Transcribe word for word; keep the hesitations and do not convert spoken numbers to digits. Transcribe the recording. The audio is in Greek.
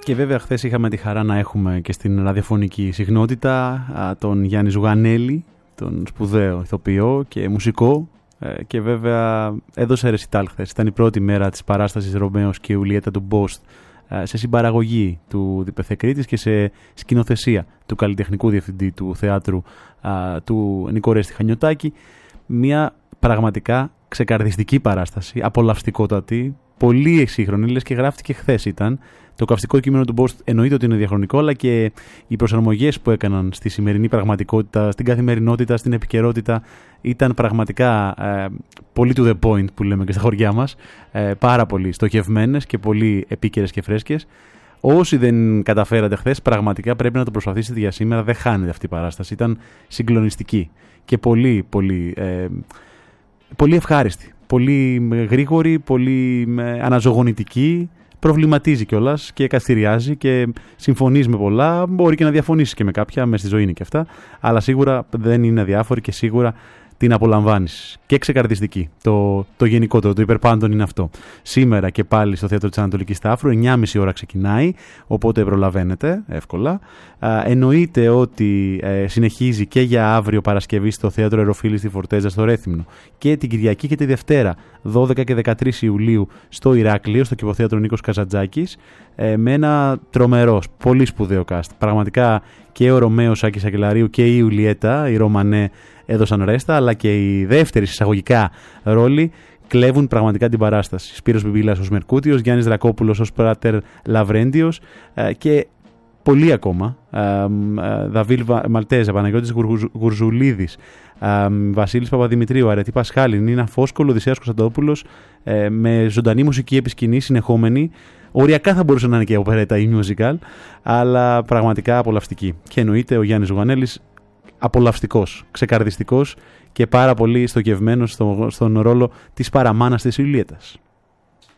Και βέβαια χθες είχαμε τη χαρά να έχουμε και στην ραδιοφωνική συχνότητα τον Γιάννη Ζουγανέλη, τον σπουδαίο ηθοποιό και μουσικό, και βέβαια έδωσε ρεσιτάλ χθες. Ήταν η πρώτη μέρα της παράστασης Ρωμαίος και Ιουλιέτα του Μπόστ, σε συμπαραγωγή του Διπεθέ Κρήτης και σε σκηνοθεσία του καλλιτεχνικού διευθυντή του θεάτρου του Νικορέστη Χανιωτάκη. Μια πραγματικά ξεκαρδιστική παράσταση, απολαυστικότατη, πολύ εξύχρονη, λες και γράφτηκε χθες ήταν. Το καυστικό κείμενο του Μπόστ εννοείται ότι είναι διαχρονικό, αλλά και οι προσαρμογές που έκαναν στη σημερινή πραγματικότητα, στην καθημερινότητα, στην επικαιρότητα, ήταν πραγματικά ε, πολύ to the point που λέμε και στα χωριά μας, ε, πάρα πολύ στοχευμένες και πολύ επίκαιρες και φρέσκες. Όσοι δεν καταφέρατε χθες, πραγματικά πρέπει να το προσπαθήσετε για σήμερα, δεν χάνετε αυτή η παράσταση. Ήταν συγκλονιστική και πολύ, πολύ, ε, πολύ ευχάριστη, πολύ γρήγορη, πολύ ε, αναζωογονητική. Προβληματίζει κιόλας και καστηριάζει και συμφωνείς με πολλά. Μπορεί και να διαφωνήσεις και με κάποια, μες στη ζωή είναι και αυτά. Αλλά σίγουρα δεν είναι αδιάφορη και σίγουρα την απολαμβάνεις. Και ξεκαρδιστική. Το, το γενικότερο, το υπερπάντων είναι αυτό. Σήμερα και πάλι στο Θέατρο της Ανατολικής Τάφρου, εννιά και μισή ώρα ξεκινάει, οπότε προλαβαίνετε εύκολα. Α, εννοείται ότι ε, συνεχίζει και για αύριο Παρασκευή στο Θέατρο Εροφίλης στη Φορτέζα στο Ρέθυμνο και την Κυριακή και τη Δευτέρα, δώδεκα και δεκατρείς Ιουλίου, στο Ηράκλειο, στο Κηποθέατρο Νίκος Καζαντζάκης, ε, με ένα τρομερό, πολύ σπουδαίο cast. Πραγματικά και ο Ρωμαίος Άκης Αγγελαρίου και η Ιουλιέτα, η Ρωμανέ, έδωσαν ρέστα, αλλά και οι δεύτεροι εισαγωγικά ρόλοι κλέβουν πραγματικά την παράσταση. Σπύρος Μπιμπίλας ως Μερκούτιος, Γιάννης Δρακόπουλος ως Πράτερ Λαβρέντιος ε, και πολλοί ακόμα. Ε, ε, Δαβίλ Μαλτέζα, Παναγιώτης Γουρζουλίδης, ε, Βασίλης Παπαδημητρίου, Αρετή Πασχάλη, Νίνα Φόσκολο, Οδυσσέας Κωνσταντόπουλος, ε, με ζωντανή μουσική επισκηνή συνεχόμενη. Οριακά θα μπορούσε να είναι και οπερέτα ή musical, αλλά πραγματικά απολαυστική. Και εννοείται ο Γιάννης Ζουγανέλης, απολαυστικός, ξεκαρδιστικός και πάρα πολύ στοχευμένος στο, στον ρόλο της παραμάνας της Ιουλιέτας.